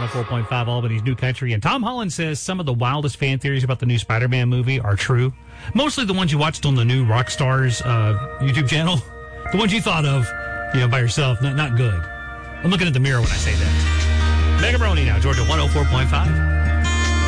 104.5 Albany's New Country. And Tom Holland says some of the wildest fan theories about the new Spider-Man movie are true. Mostly the ones you watched on the new Rockstars YouTube channel. The ones you thought of, by yourself. Not good. I'm looking at the mirror when I say that. Mega Brony now, Georgia 104.5.